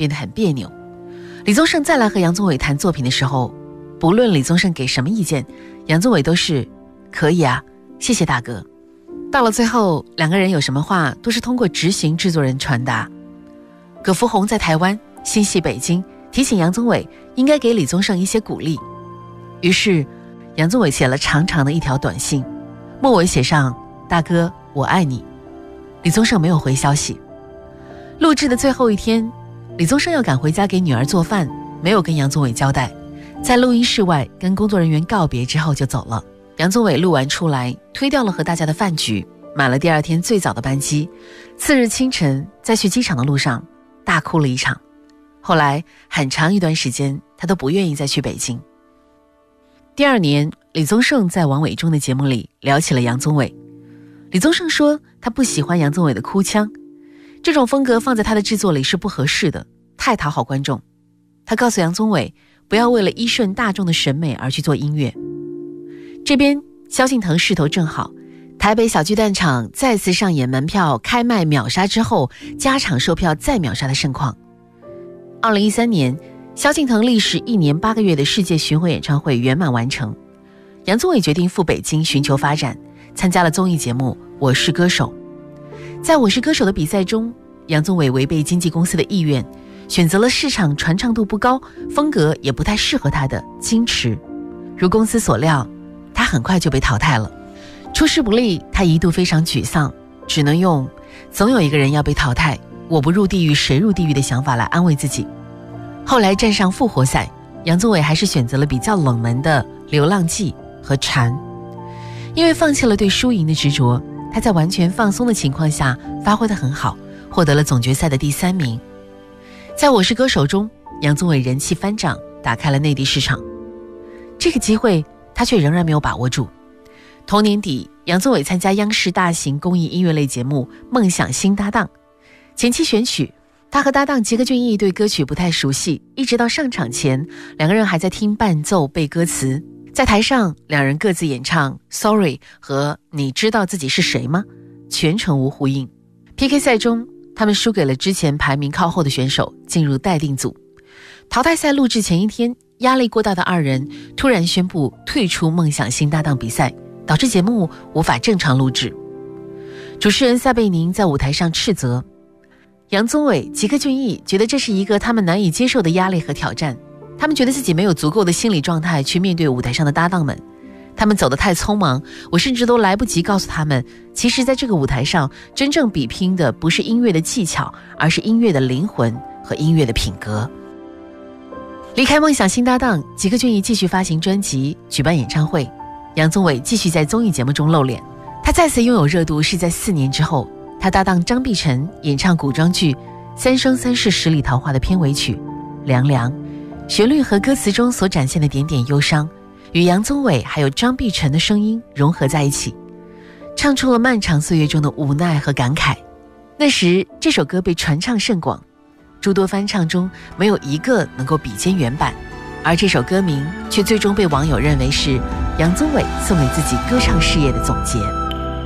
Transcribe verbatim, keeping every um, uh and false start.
变得很别扭。李宗盛再来和杨宗纬谈作品的时候，不论李宗盛给什么意见，杨宗纬都是可以啊，谢谢大哥。到了最后，两个人有什么话都是通过执行制作人传达。葛福洪在台湾心系北京，提醒杨宗纬应该给李宗盛一些鼓励。于是杨宗纬写了长长的一条短信，末尾写上大哥我爱你。李宗盛没有回消息。录制的最后一天，李宗盛要赶回家给女儿做饭，没有跟杨宗纬交代，在录音室外跟工作人员告别之后就走了。杨宗纬录完出来，推掉了和大家的饭局，买了第二天最早的班机。次日清晨在去机场的路上大哭了一场。后来很长一段时间他都不愿意再去北京。第二年，李宗盛在王伟忠的节目里聊起了杨宗纬。李宗盛说他不喜欢杨宗纬的哭腔，这种风格放在他的制作里是不合适的，太讨好观众。他告诉杨宗纬不要为了依顺大众的审美而去做音乐。这边萧敬腾势头正好，台北小巨蛋场再次上演门票开卖秒杀之后加场售票再秒杀的盛况。二零一三年，萧敬腾历时一年八个月的世界巡回演唱会圆满完成。杨宗纬决定赴北京寻求发展，参加了综艺节目《我是歌手》。在《我是歌手》的比赛中，杨宗纬违背经纪公司的意愿，选择了市场传唱度不高、风格也不太适合他的矜持。如公司所料，他很快就被淘汰了。出师不利，他一度非常沮丧，只能用总有一个人要被淘汰，我不入地狱谁入地狱的想法来安慰自己。后来站上复活赛，杨宗纬还是选择了比较冷门的《流浪记》和《蝉》。因为放弃了对输赢的执着，他在完全放松的情况下发挥得很好，获得了总决赛的第三名。在我是歌手中，杨宗纬人气翻涨，打开了内地市场。这个机会他却仍然没有把握住。同年底，杨宗纬参加央视大型公益音乐类节目《梦想新搭档》，前期选曲，他和搭档吉克隽逸对歌曲不太熟悉，一直到上场前，两个人还在听伴奏背歌词。在台上，两人各自演唱 Sorry 和你知道自己是谁吗，全程无呼应。 P K 赛中，他们输给了之前排名靠后的选手，进入待定组。淘汰赛录制前一天，压力过大的二人突然宣布退出梦想新搭档比赛，导致节目无法正常录制。主持人撒贝宁在舞台上斥责杨宗纬、吉克隽逸，觉得这是一个他们难以接受的压力和挑战。他们觉得自己没有足够的心理状态去面对舞台上的搭档们，他们走得太匆忙，我甚至都来不及告诉他们，其实在这个舞台上真正比拼的不是音乐的技巧，而是音乐的灵魂和音乐的品格。离开梦想新搭档，吉克隽逸继续发行专辑，举办演唱会，杨宗纬继续在综艺节目中露脸。他再次拥有热度是在四年之后，他搭档张碧晨演唱古装剧《三生三世十里桃花》的片尾曲《凉凉》，旋律和歌词中所展现的点点忧伤，与杨宗纬还有张碧晨的声音融合在一起，唱出了漫长岁月中的无奈和感慨。那时这首歌被传唱甚广，诸多翻唱中没有一个能够比肩原版，而这首歌名却最终被网友认为是杨宗纬送给自己歌唱事业的总结。